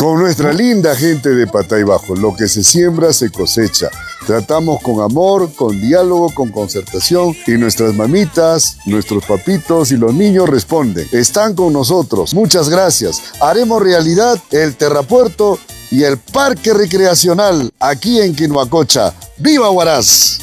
Con nuestra linda gente de Patay Bajo, lo que se siembra se cosecha. Tratamos con amor, con diálogo, con concertación y nuestras mamitas, nuestros papitos y los niños responden. Están con nosotros. Muchas gracias. Haremos realidad el terrapuerto y el parque recreacional aquí en Quinoacocha. ¡Viva Huaraz!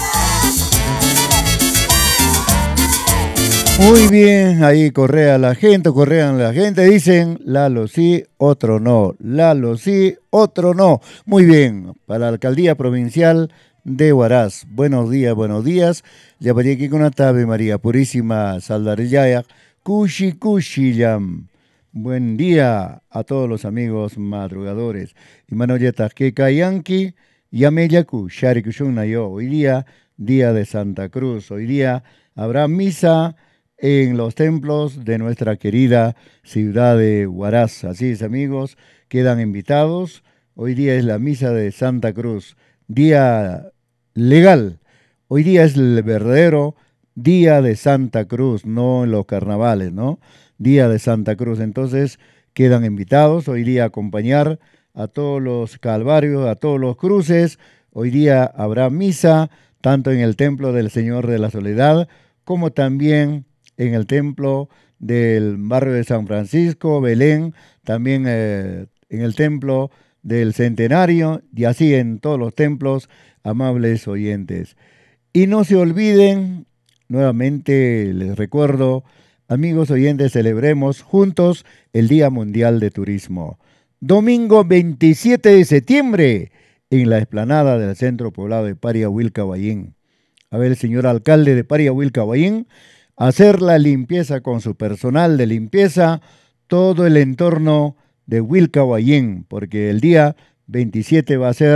Muy bien, ahí correan la gente, dicen Lalo sí, otro no, Lalo sí, otro no. Muy bien, para la Alcaldía Provincial de Huaraz. Buenos días. Ya para aquí con Ave María Purísima Saldarillaya, Kushi Yam. Buen día a todos los amigos madrugadores. Y Manoyeta, que Kayanki, Yameyaku, Sharikushunnayo. Hoy día de Santa Cruz, hoy día habrá misa en los templos de nuestra querida ciudad de Huaraz. Así es, amigos, quedan invitados. Hoy día es la misa de Santa Cruz, día legal. Hoy día es el verdadero día de Santa Cruz, no en los carnavales, ¿no? Día de Santa Cruz. Entonces, quedan invitados hoy día a acompañar a todos los calvarios, a todos los cruces. Hoy día habrá misa, tanto en el Templo del Señor de la Soledad, como también en el templo del barrio de San Francisco, Belén, también en el templo del Centenario, y así en todos los templos, amables oyentes. Y no se olviden, nuevamente les recuerdo, amigos oyentes, celebremos juntos el Día Mundial de Turismo. Domingo 27 de septiembre, en la explanada del Centro Poblado de Pariahuilca-Guayín. A ver, el señor alcalde de Pariahuilca-Guayín, hacer la limpieza con su personal de limpieza, todo el entorno de Huilca-Guayín, porque el día 27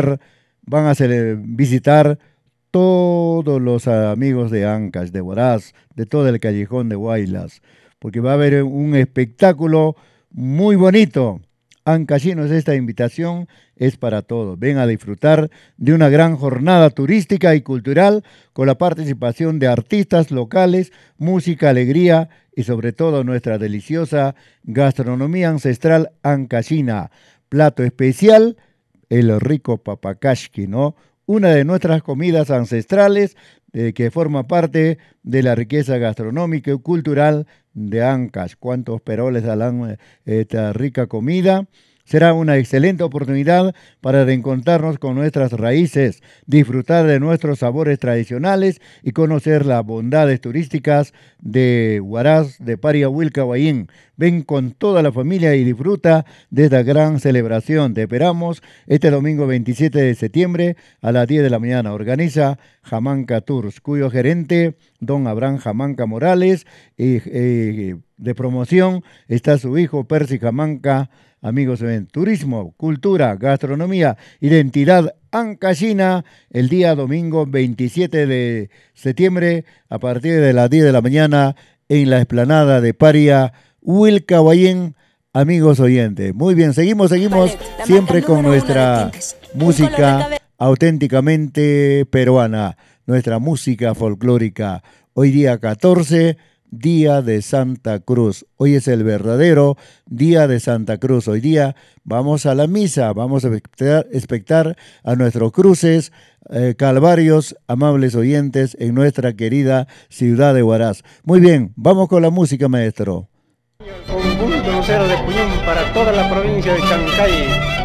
van a visitar todos los amigos de Ancash, de Huaraz, de todo el callejón de Huaylas, porque va a haber un espectáculo muy bonito. Ancachinos, esta invitación es para todos. Ven a disfrutar de una gran jornada turística y cultural con la participación de artistas locales, música, alegría y sobre todo nuestra deliciosa gastronomía ancestral ancachina. Plato especial, el rico papacashki, ¿no? Una de nuestras comidas ancestrales que forma parte de la riqueza gastronómica y cultural de Ancash. ¿Cuántos peroles darán esta rica comida? Será una excelente oportunidad para reencontrarnos con nuestras raíces, disfrutar de nuestros sabores tradicionales y conocer las bondades turísticas de Huaraz, de Pariahuilca-Guayín. Ven con toda la familia y disfruta de esta gran celebración. Te esperamos este domingo 27 de septiembre a las 10 de la mañana. Organiza Jamanca Tours, cuyo gerente, don Abraham Jamanca Morales, y de promoción está su hijo Percy Jamanca. Amigos, ven, turismo, cultura, gastronomía, identidad ancachina, el día domingo 27 de septiembre a partir de las 10 de la mañana en la explanada de Pariahuilca-Guayín. Amigos oyentes, muy bien, seguimos siempre con nuestra música auténticamente peruana, nuestra música folclórica. Hoy día 14, Día de Santa Cruz. Hoy es el verdadero Día de Santa Cruz. Hoy día vamos a la misa, vamos a expectar a nuestros cruces, calvarios, amables oyentes, en nuestra querida ciudad de Huaraz. Muy bien, vamos con la música, maestro. Conjunto Lucero de Puyum para toda la provincia de Chancay.